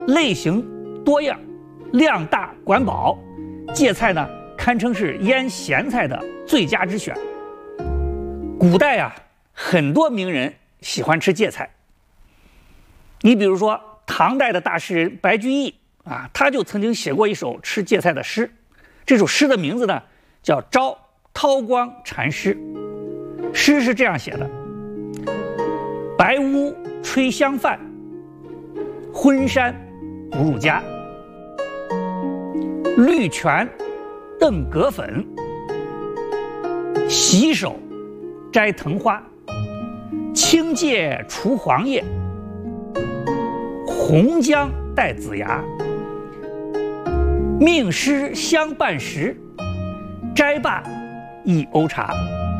类型多样，量大管饱，芥菜呢堪称是腌咸菜的最佳之选。古代啊，很多名人喜欢吃芥菜。你比如说唐代的大诗人白居易啊，他就曾经写过一首吃芥菜的诗。这首诗的名字呢叫《招韬光禅诗》。诗是这样写的：白屋吹香饭，昏山不入家。绿泉瞪葛粉，洗手摘藤花。青芥除黄叶，红姜带子芽。命师相伴时，摘罢一瓯茶。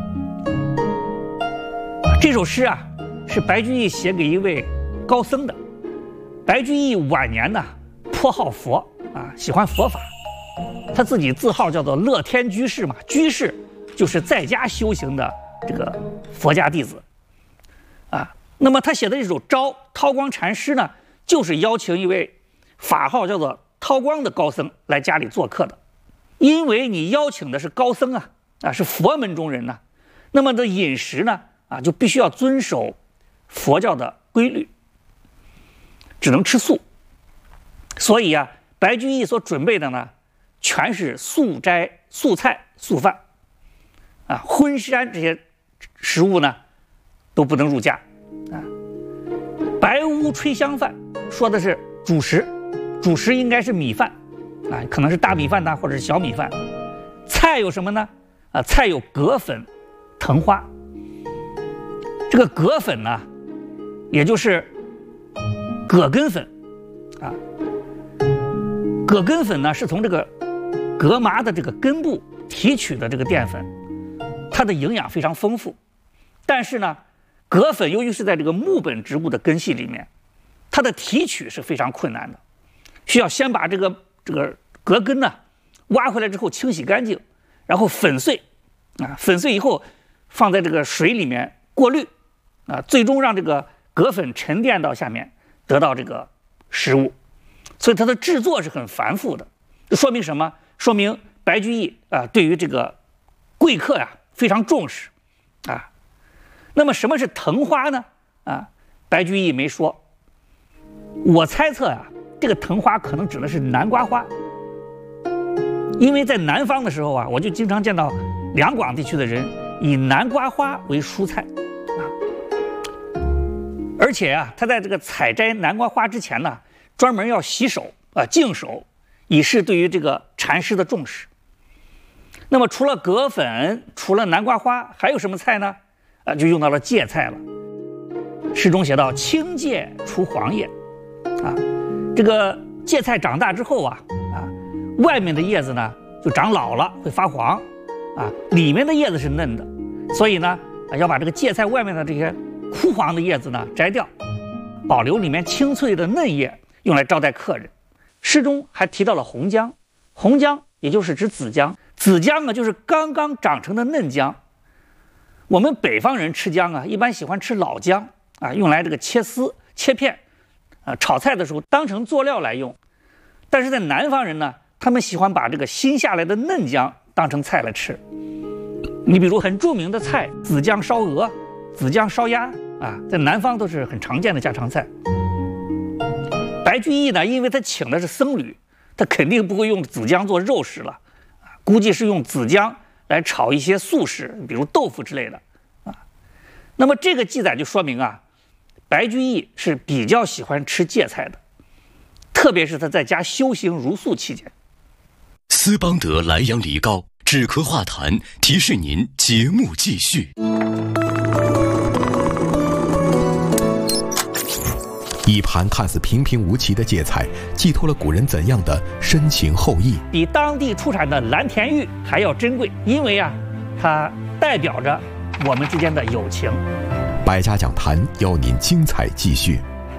这首诗啊，是白居易写给一位高僧的。白居易晚年呢，颇好佛啊，喜欢佛法。他自己自号叫做乐天居士嘛，居士就是在家修行的这个佛家弟子啊。那么他写的这首《招韬光禅诗》呢，就是邀请一位法号叫做韬光的高僧来家里做客的。因为你邀请的是高僧啊，是佛门中人呢，那么这饮食呢就必须要遵守佛教的规律，只能吃素。所以啊，白居易所准备的呢，全是素斋、素菜、素饭啊，荤山这些食物呢都不能入家啊。白屋吹香饭说的是主食，主食应该是米饭啊，可能是大米饭呐，或者是小米饭。菜有什么呢？菜有葛粉、藤花。这个葛粉呢，也就是葛根粉啊。葛根粉呢是从这个葛麻的这个根部提取的这个淀粉，它的营养非常丰富。但是呢，葛粉由于是在这个木本植物的根系里面，它的提取是非常困难的，需要先把这个葛根呢挖回来之后清洗干净，然后粉碎啊，粉碎以后放在这个水里面过滤啊，最终让这个葛粉沉淀到下面，得到这个食物。所以它的制作是很繁复的。这说明什么？说明白居易对于这个贵客非常重视啊。那么什么是藤花呢？白居易没说。我猜测这个藤花可能指的是南瓜花，因为在南方的时候我就经常见到两广地区的人以南瓜花为蔬菜而且他在这个采摘南瓜花之前呢，专门要洗手净手，以示对于这个禅师的重视。那么除了葛粉，除了南瓜花，还有什么菜呢？就用到了芥菜了。诗中写到青芥除黄叶这个芥菜长大之后外面的叶子呢就长老了，会发黄里面的叶子是嫩的，所以呢要把这个芥菜外面的这些枯黄的叶子呢摘掉，保留里面清脆的嫩叶，用来招待客人。诗中还提到了红姜，红姜也就是指紫姜，紫姜呢就是刚刚长成的嫩姜。我们北方人吃姜一般喜欢吃老姜用来这个切丝切片炒菜的时候当成佐料来用。但是在南方人呢，他们喜欢把这个新下来的嫩姜当成菜来吃。你比如很著名的菜紫姜烧鹅、紫姜烧鸭在南方都是很常见的家常菜。白居易呢，因为他请的是僧侣，他肯定不会用紫姜做肉食了估计是用紫姜来炒一些素食，比如豆腐之类的那么这个记载就说明白居易是比较喜欢吃芥菜的，特别是他在家修行茹素期间。 斯邦德莱阳梨膏止咳化痰，提示您节目继续。 一盘看似平平无奇的芥菜，寄托了古人怎样的深情厚谊？ 比当地出产的蓝田玉还要珍贵，因为它代表着我们之间的友情。 百家讲坛邀您精彩继续。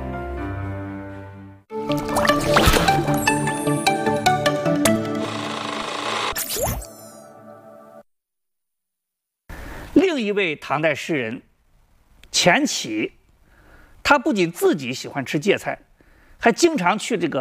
另一位唐代诗人钱起，他不仅自己喜欢吃芥菜， 还经常去这个